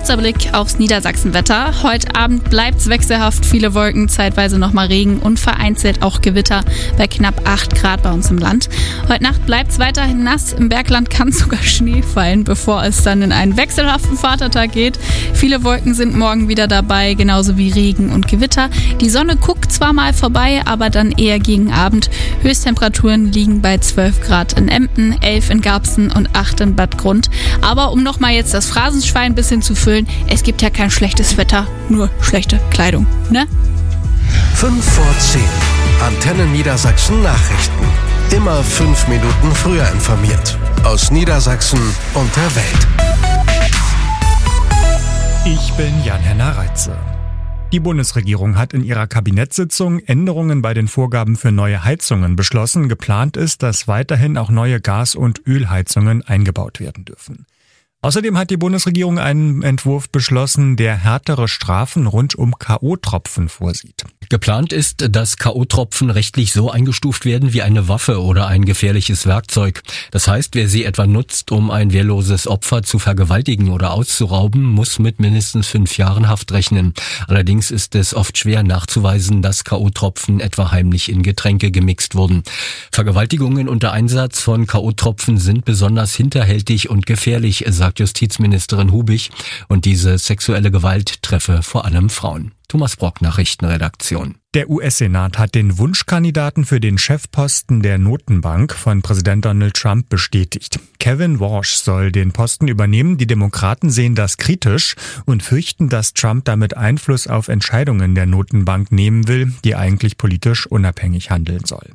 Kurzer Blick aufs Niedersachsenwetter. Heute Abend bleibt's wechselhaft, viele Wolken, zeitweise nochmal Regen und vereinzelt auch Gewitter bei knapp 8 Grad bei uns im Land. Heute Nacht bleibt's weiterhin nass, im Bergland kann sogar Schnee fallen, bevor es dann in einen wechselhaften Vatertag geht. Viele Wolken sind morgen wieder dabei, genauso wie Regen und Gewitter. Die Sonne guckt zwar mal vorbei, aber dann eher gegen Abend. Höchsttemperaturen liegen bei 12 Grad in Emden, 11 in Garbsen und 8 in Bad Grund. Aber um nochmal jetzt das Phrasenschwein ein bisschen zu füllen, es gibt ja kein schlechtes Wetter, nur schlechte Kleidung, ne? 5 vor 10. Antenne Niedersachsen Nachrichten. Immer 5 Minuten früher informiert. Aus Niedersachsen und der Welt. Ich bin Jan-Henner Reitze. Die Bundesregierung hat in ihrer Kabinettssitzung Änderungen bei den Vorgaben für neue Heizungen beschlossen. Geplant ist, dass weiterhin auch neue Gas- und Ölheizungen eingebaut werden dürfen. Außerdem hat die Bundesregierung einen Entwurf beschlossen, der härtere Strafen rund um K.O.-Tropfen vorsieht. Geplant ist, dass K.O.-Tropfen rechtlich so eingestuft werden wie eine Waffe oder ein gefährliches Werkzeug. Das heißt, wer sie etwa nutzt, um ein wehrloses Opfer zu vergewaltigen oder auszurauben, muss mit mindestens 5 Jahren Haft rechnen. Allerdings ist es oft schwer nachzuweisen, dass K.O.-Tropfen etwa heimlich in Getränke gemixt wurden. Vergewaltigungen unter Einsatz von K.O.-Tropfen sind besonders hinterhältig und gefährlich, sagt Justizministerin Hubich. Und diese sexuelle Gewalt treffe vor allem Frauen. Thomas Brock, Nachrichtenredaktion. Der US-Senat hat den Wunschkandidaten für den Chefposten der Notenbank von Präsident Donald Trump bestätigt. Kevin Walsh soll den Posten übernehmen. Die Demokraten sehen das kritisch und fürchten, dass Trump damit Einfluss auf Entscheidungen der Notenbank nehmen will, die eigentlich politisch unabhängig handeln soll.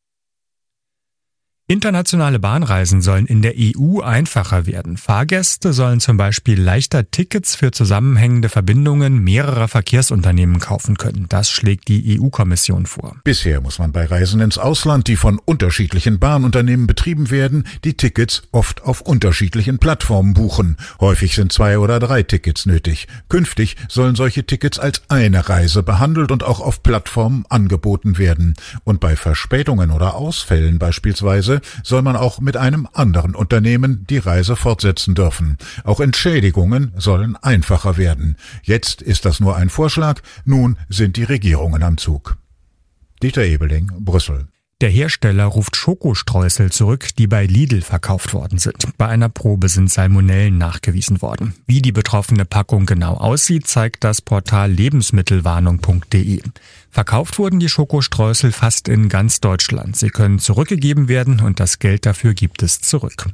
Internationale Bahnreisen sollen in der EU einfacher werden. Fahrgäste sollen zum Beispiel leichter Tickets für zusammenhängende Verbindungen mehrerer Verkehrsunternehmen kaufen können. Das schlägt die EU-Kommission vor. Bisher muss man bei Reisen ins Ausland, die von unterschiedlichen Bahnunternehmen betrieben werden, die Tickets oft auf unterschiedlichen Plattformen buchen. Häufig sind 2 oder 3 Tickets nötig. Künftig sollen solche Tickets als eine Reise behandelt und auch auf Plattformen angeboten werden. Und bei Verspätungen oder Ausfällen beispielsweise soll man auch mit einem anderen Unternehmen die Reise fortsetzen dürfen. Auch Entschädigungen sollen einfacher werden. Jetzt ist das nur ein Vorschlag, nun sind die Regierungen am Zug. Dieter Ebeling, Brüssel. Der Hersteller ruft Schokostreusel zurück, die bei Lidl verkauft worden sind. Bei einer Probe sind Salmonellen nachgewiesen worden. Wie die betroffene Packung genau aussieht, zeigt das Portal lebensmittelwarnung.de. Verkauft wurden die Schokostreusel fast in ganz Deutschland. Sie können zurückgegeben werden und das Geld dafür gibt es zurück.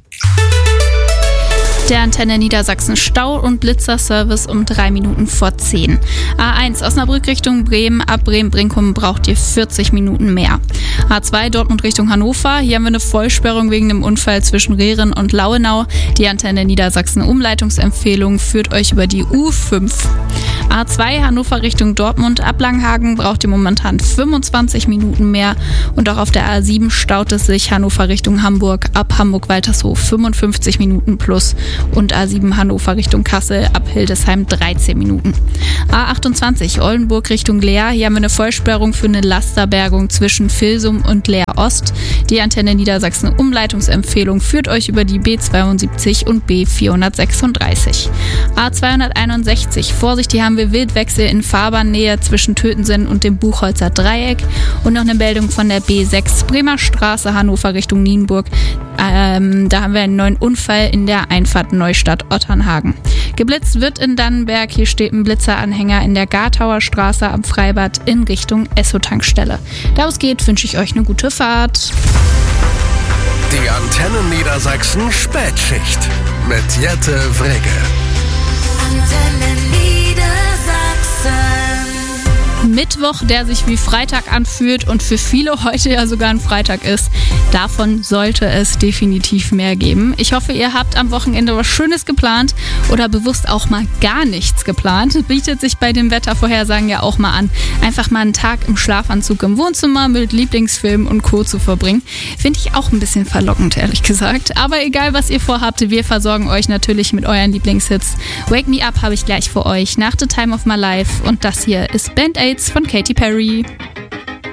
Der Antenne Niedersachsen Stau- und Blitzerservice um 3 Minuten vor 10. A1 Osnabrück Richtung Bremen, ab Bremen-Brinkum braucht ihr 40 Minuten mehr. A2 Dortmund Richtung Hannover, hier haben wir eine Vollsperrung wegen dem Unfall zwischen Rehren und Lauenau. Die Antenne Niedersachsen Umleitungsempfehlung führt euch über die U5. A2 Hannover Richtung Dortmund, ab Langhagen braucht ihr momentan 25 Minuten mehr. Und auch auf der A7 staut es sich Hannover Richtung Hamburg, ab Hamburg-Waltershof 55 Minuten plus. Und A7 Hannover Richtung Kassel, ab Hildesheim 13 Minuten. A28 Oldenburg Richtung Leer, hier haben wir eine Vollsperrung für eine Lasterbergung zwischen Vilsum und Leer Ost. Die Antenne Niedersachsen Umleitungsempfehlung führt euch über die B72 und B436. A261, Vorsicht, hier haben wir Wildwechsel in Fahrbahnnähe zwischen Tötensen und dem Buchholzer Dreieck. Und noch eine Meldung von der B6 Bremer Straße Hannover Richtung Nienburg. Da haben wir einen neuen Unfall in der Einfahrt Neustadt-Otternhagen. Geblitzt wird in Dannenberg, hier steht ein Blitzeranhänger in der Gartauer Straße am Freibad in Richtung Esso-Tankstelle. Da es geht, wünsche ich euch eine gute Fahrt. Die Antenne Niedersachsen Spätschicht mit Jette Wrege. Antenne Niedersachsen. Mittwoch, der sich wie Freitag anfühlt und für viele heute ja sogar ein Freitag ist. Davon sollte es definitiv mehr geben. Ich hoffe, ihr habt am Wochenende was Schönes geplant oder bewusst auch mal gar nichts geplant. Bietet sich bei den Wettervorhersagen ja auch mal an, einfach mal einen Tag im Schlafanzug im Wohnzimmer mit Lieblingsfilmen und Co. zu verbringen. Finde ich auch ein bisschen verlockend, ehrlich gesagt. Aber egal, was ihr vorhabt, wir versorgen euch natürlich mit euren Lieblingshits. Wake Me Up habe ich gleich für euch nach The Time of My Life und das hier ist Band-Aids von Katy Perry.